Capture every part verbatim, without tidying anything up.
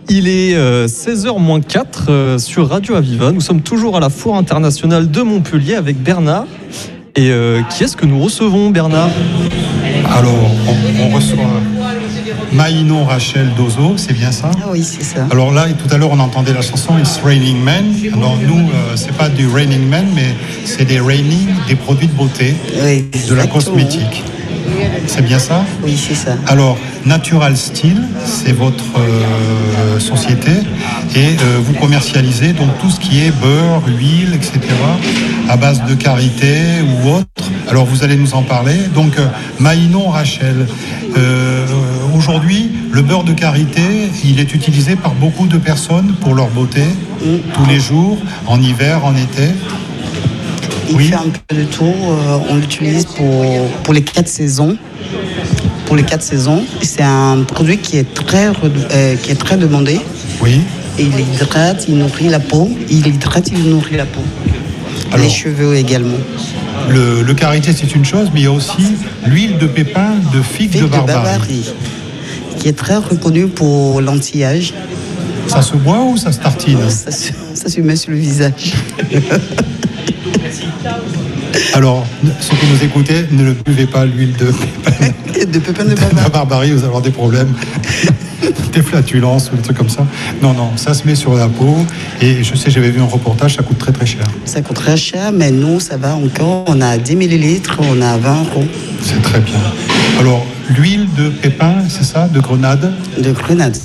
Il est euh, seize heures moins quatre euh, sur Radio Aviva. Nous sommes toujours à la Foire internationale de Montpellier avec Bernard. Et euh, qui est-ce que nous recevons, Bernard ? Alors, on, on reçoit Maïnon Rachel Dozo, c'est bien ça ? Ah oui, c'est ça. Alors là, tout à l'heure, on entendait la chanson It's Raining Men. Alors nous, euh, c'est pas du Raining Men, mais c'est des raining, des produits de beauté, Oui, de la exactement. cosmétique. C'est bien ça ? Oui, c'est ça. Alors, Natural Style, c'est votre euh, société et euh, vous commercialisez donc tout ce qui est beurre, huile, et cetera à base de karité ou autre. Alors, vous allez nous en parler. Donc, euh, Maïnon Rachel, euh, aujourd'hui, le beurre de karité, il est utilisé par beaucoup de personnes pour leur beauté, mm. tous les jours, en hiver, en été. Il Oui. fait un peu de tout. Euh, on l'utilise pour, pour les quatre saisons. Pour les quatre saisons. C'est un produit qui est très, euh, qui est très demandé. Oui. Et il hydrate, il nourrit la peau. Il hydrate, il nourrit la peau. Alors, les cheveux également. Le, le karité, c'est une chose, mais il y a aussi l'huile de pépin de figue, Figue de de Barbarie. Barbarie, qui est très reconnue pour l'anti-âge. Ça se boit ou ça se tartine ? Ça, se- ça se met sur le visage. Alors, ceux qui nous écoutez, ne le buvez pas, l'huile de pépin De pépins de de Barbarie. Barbarie, vous allez avoir des problèmes, des flatulences ou des trucs comme ça. Non, non, ça se met sur la peau. Et je sais, j'avais vu un reportage, ça coûte très très cher. Ça coûte très cher, mais nous, ça va encore. On a dix millilitres, on a vingt euros C'est très bien. Alors, l'huile de pépin, c'est ça, de grenade. de grenade.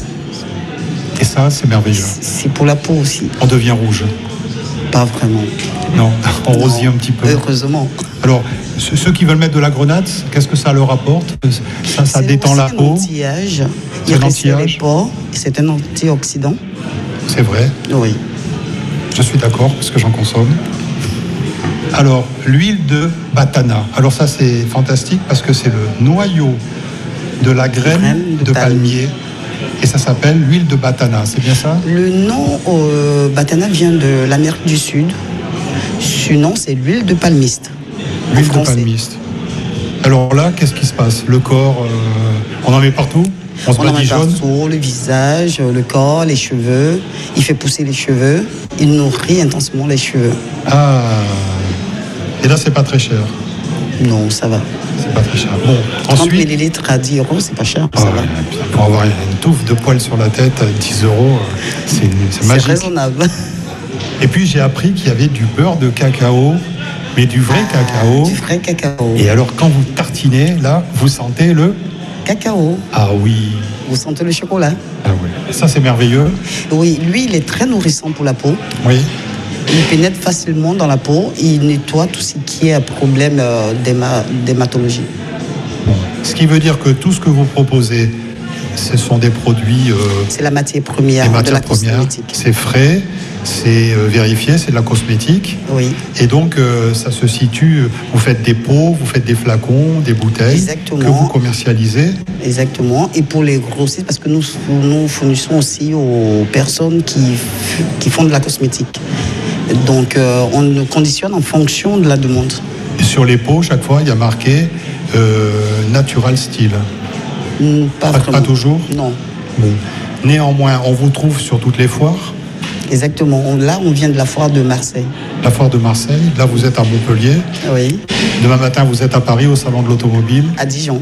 Et ça, c'est merveilleux. C'est pour la peau aussi. On devient rouge. Pas vraiment. Non, on Non, rosit un petit peu. Heureusement. Alors, ceux ceux qui veulent mettre de la grenade, qu'est-ce que ça leur apporte ? Ça, ça C'est détend la aussi peau. un anti-âge. C'est Il un resserre les anti-âge. pores. C'est un antioxydant. C'est vrai. Oui. Je suis d'accord, parce que j'en consomme. Alors, l'huile de batana. Alors ça, c'est fantastique, parce que c'est le noyau de la graine Graine de de palmier. Et ça s'appelle l'huile de batana, c'est bien ça ? Le nom euh, Batana vient de l'Amérique du Sud. Ce nom, c'est l'huile de palmiste. en L'huile de français. palmiste. Alors là, qu'est-ce qui se passe ? Le corps, euh, on en met partout ? On se On en met badigeonne ? partout, le visage, le corps, les cheveux. Il fait pousser les cheveux. Il nourrit intensément les cheveux. Ah. Et là, c'est pas très cher. Non, ça va. C'est pas très cher. Bon, trente ensuite... millilitres à dix euros, c'est pas cher. Ah Ça ouais, va. putain, pour avoir une touffe de poils sur la tête à dix euros, c'est c'est C'est magique. raisonnable. Et puis j'ai appris qu'il y avait du beurre de cacao, mais du vrai cacao. Du vrai cacao. Et alors quand vous tartinez, là, vous sentez le... Cacao. Ah oui, Vous sentez le chocolat? ah oui. Ça c'est merveilleux. Oui, lui, il est très nourrissant pour la peau. Oui. Il pénètre facilement dans la peau. Il nettoie tout ce qui est un problème euh, d'héma- d'hématologie. Bon. Ce qui veut dire que tout ce que vous proposez, ce sont des produits... euh, C'est la matière première des de matières la premières. cosmétique. C'est frais, c'est euh, vérifié, c'est de la cosmétique. Oui, Et donc, euh, ça se situe, vous faites des pots, vous faites des flacons, des bouteilles Exactement. que vous commercialisez. exactement. Et pour les grossistes, parce que nous, nous fournissons aussi aux personnes qui, qui font de la cosmétique. Donc, euh, on nous conditionne en fonction de la demande. Et sur les pots, chaque fois, il y a marqué euh, Natural Style. Hmm, Pas, Pas- vraiment. pas toujours Non, Bon. Néanmoins, on vous trouve sur toutes les foires. exactement. On- Là, on vient de la foire de Marseille. La foire de Marseille, là vous êtes à Montpellier. Oui, Demain matin, vous êtes à Paris au Salon de l'Automobile. à Dijon.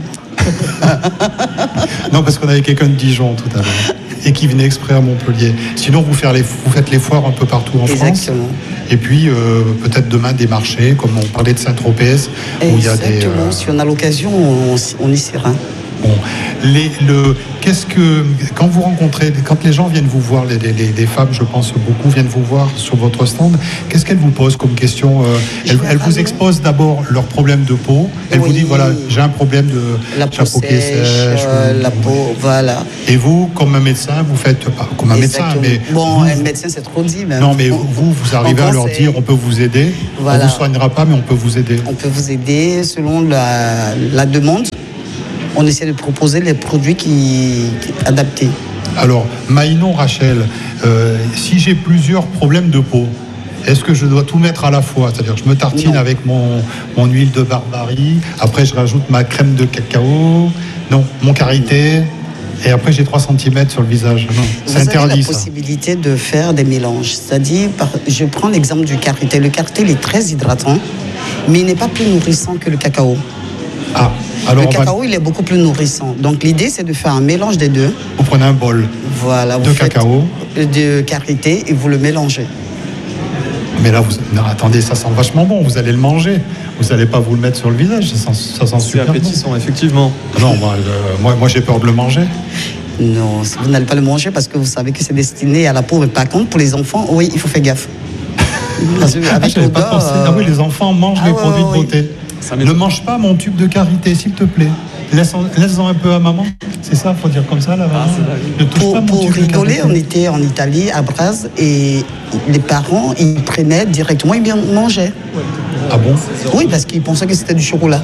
Non, parce qu'on avait quelqu'un de Dijon tout à l'heure. Et qui venait exprès à Montpellier. Sinon, vous, faire les, vous faites les foires un peu partout en France. Exactement. Et puis, euh, peut-être demain, des marchés, comme on parlait de Saint-Tropez, où il y a des... Exactement. euh, Si on a l'occasion, on, on y sera. Bon, les, le, qu'est-ce que, quand vous rencontrez, quand les gens viennent vous voir, les, les, les- les femmes, je pense beaucoup, viennent vous voir sur votre stand, qu'est-ce qu'elles vous posent comme question euh, elles, elles vous exposent d'abord leurs problèmes de peau. Elles vous Oui. disent, voilà, j'ai un problème de La j'ai peau la qui est sèche, sèche, euh, ou- la peau, voilà. Et vous, comme un médecin, vous faites, pas comme un médecin, Exactement. mais Bon, vous- un médecin, c'est trop dit, mais non, mais on- vous, vous arrivez on à leur conseille. dire, on peut vous aider. Voilà. On vous soignera pas, mais on peut vous aider. On peut vous aider selon la, la demande. On essaie de proposer les produits qui, qui adaptés. Alors, Maïnon Rachel, euh, si j'ai plusieurs problèmes de peau, est-ce que je dois tout mettre à la fois ? C'est-à-dire que je me tartine Non. avec mon, mon huile de barbarie, après je rajoute ma crème de cacao, non, mon karité. Et après, j'ai trois centimètres sur le visage. Non, c'est Vous interdit, avez la ça. possibilité de faire des mélanges. C'est-à-dire, par- je prends l'exemple du karité. Le karité, il est très hydratant, mais il n'est pas plus nourrissant que le cacao. Ah, alors le on va- cacao, il est beaucoup plus nourrissant. Donc, l'idée, c'est de faire un mélange des deux. vous prenez un bol Voilà, vous de faites cacao. de karité et vous le mélangez. Mais là, vous... non, attendez, ça sent vachement bon. Vous allez le manger. Vous n'allez pas vous le mettre sur le visage. Ça sent, ça sent C'est super bon. appétissant, effectivement. Non, moi, euh, moi, moi, j'ai peur de le manger. Non, vous n'allez pas le manger parce que vous savez que c'est destiné à la peau. Mais par contre, pour les enfants, oui, il faut faire gaffe. Parce que Ah, avec j'avais pas l'odeur, pensé. Ah oui, euh, les enfants mangent ah les ouais, produits ouais, de beauté. Ça Ne m'étonne. mange pas mon tube de karité, s'il te plaît. Laisse-en, laisse-en un peu à maman. C'est ça, faut dire comme ça, là, maman. Ne touche Pour, pas mon pour tube de rigoler, karité. on était en Italie, à Braz, et les parents, ils prenaient directement, ils bien mangeaient. Ah bon? Oui, parce qu'ils pensaient que c'était du chocolat.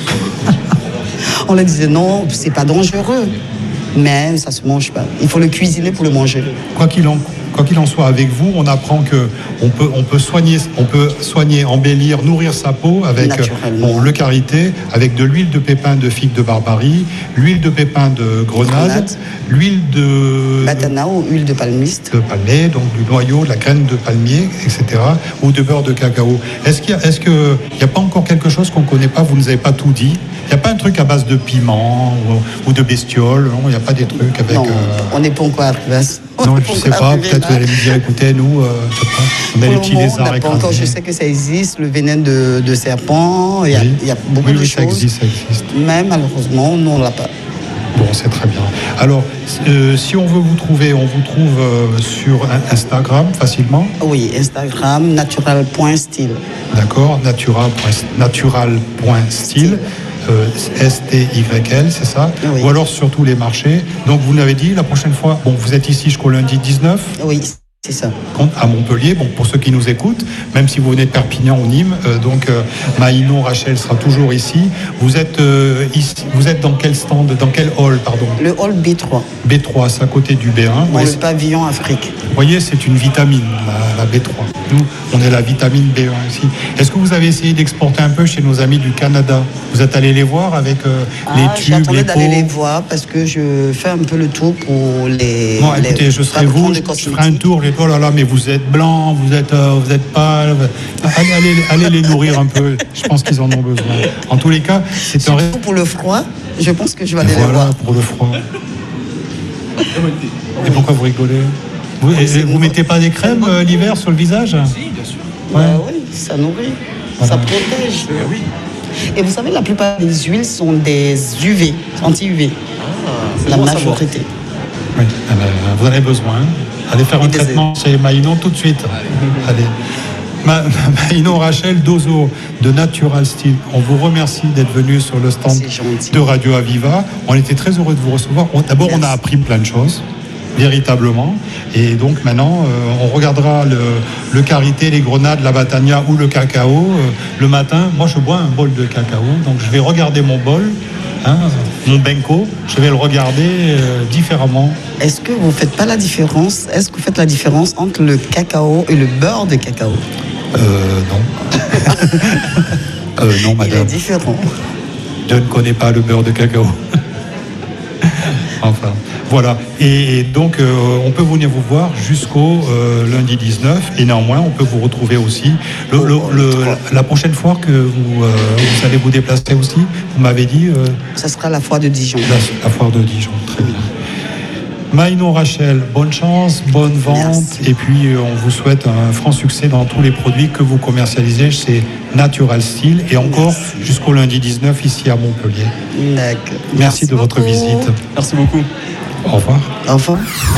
On leur disait non, c'est pas dangereux. Mais ça se mange pas. Il faut le cuisiner pour le manger. Quoi qu'il en, quoi qu'il en soit, avec vous, on apprend que on peut, on peut soigner, on peut soigner, embellir, nourrir sa peau avec euh, Naturellement. bon, le karité, avec de l'huile de pépin de figue de Barbarie, l'huile de pépin de grenade, Grenade. l'huile de Batana ou huile de palmiste. de palmier, donc du noyau, de la graine de palmier, et cetera, ou de beurre de cacao. Est-ce qu'il y a, est-ce que il n'y a pas encore quelque chose qu'on ne connaît pas? Vous ne nous avez pas tout dit. Il n'y a pas un truc à base de piment ou, ou de bestiole, non? Il n'y a pas des trucs avec. Non, euh, on n'est pas encore arrivé à ça. On Non, n'est je pas sais encore pas, arrivé peut-être là. vous allez me dire, écoutez, nous, euh, je sais pas, on a Pour les le petits moment, on lézards n'a pas encore. Je écrasés. sais que ça existe, le venin de, de serpent, il y a, Oui. il y a beaucoup Oui, de oui, choses. ça existe, ça existe. Mais malheureusement, nous, on ne l'a pas. Bon, c'est très bien. Alors, euh, si on veut vous trouver, on vous trouve euh, sur Instagram facilement, Oui, Instagram, natural.style. d'accord, natural point- natural.style. Euh, S T Y L, c'est ça? Oui. Ou alors sur tous les marchés. Donc vous l'avez dit, la prochaine fois, bon, vous êtes ici jusqu'au lundi dix-neuf Oui, c'est ça. à Montpellier. Bon, pour ceux qui nous écoutent, même si vous venez de Perpignan ou Nîmes, euh, donc euh, Maïnon, Rachel sera toujours ici. Vous êtes euh, ici, vous êtes dans quel stand, dans quel hall, pardon? Le hall B trois, B trois, c'est à côté du B un. dans Ouais, le c'est- pavillon Afrique. vous voyez, c'est une vitamine, la, la B trois. Nous, on est la vitamine B un ici. Est-ce que vous avez essayé d'exporter un peu chez nos amis du Canada? Vous êtes allé les voir avec euh, les Ah, tubes, j'attendais les d'aller les pots? voir parce que je fais un peu le tour pour les. Bon, les écoutez, je serai fabricants vous, de je ferai un cosmétiques. tour, je dis, oh là là, mais vous êtes blanc, vous êtes, euh, vous êtes pâle. Allez, allez, allez les nourrir un peu, je pense qu'ils en ont besoin. En tous les cas, c'est un... Surtout pour le froid, je pense que je vais aller les Voilà, voir. pour le froid. Et pourquoi vous rigolez? Vous, et- et vous mettez pas des crèmes euh, l'hiver sur le visage? Bah oui, ça nourrit, Voilà. ça protège. Et vous savez, la plupart des huiles sont des U V, anti-U V. la bon à savoir. majorité. Oui, eh ben, vous en avez besoin. Allez faire un Et des- traitement chez Maïnon tout de suite. Allez. Ma- Maïnon Rachel Dozo de Natural Style, on vous remercie d'être venu sur le stand C'est gentil. de Radio Aviva. On était très heureux de vous recevoir. On- D'abord, on a Merci. appris plein de choses, véritablement. Et donc maintenant, euh, on regardera le, le karité, les grenades, la batania ou le cacao. Euh, le matin, moi je bois un bol de cacao, donc je vais regarder mon bol, hein, mon benko, je vais le regarder euh, différemment. Est-ce que vous ne faites pas la différence Est-ce que vous faites la différence entre le cacao et le beurre de cacao? Euh, non. euh, non, Il est madame. différent. Je ne connais pas le beurre de cacao. Enfin, voilà. Et, et donc, euh, on peut venir vous voir jusqu'au euh, lundi dix-neuf. Et néanmoins, on peut vous retrouver aussi. Le, le- le- la prochaine fois que vous, euh, vous allez vous déplacer aussi, vous m'avez dit euh, Ça sera la foire de Dijon. la, la foire de Dijon. Très bien. Maïnon Rachel, bonne chance, bonne vente. Merci. Et puis, euh, on vous souhaite un franc succès dans tous les produits que vous commercialisez chez Natural Style. Et encore jusqu'au lundi dix-neuf ici à Montpellier. D'accord. Merci de votre beaucoup. visite. Merci beaucoup. Au revoir. Au revoir.